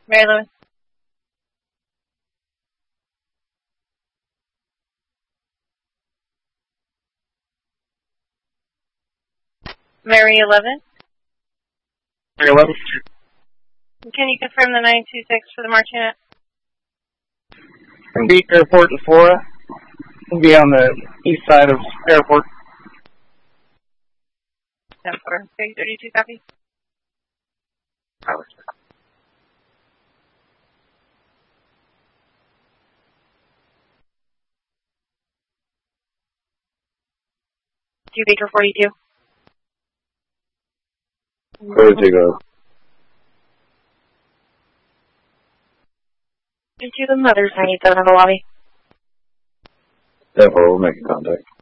Mary Lewis. Mary 11. Mary 11. Can you confirm the 926 for the Martinet? From Beach Airport to Flora. We'll be on the east side of airport. 10-4. 32 copy. Two Baker 42. Where did you go? Into the Mother's 97 in the lobby. 10-4, we'll make a contact.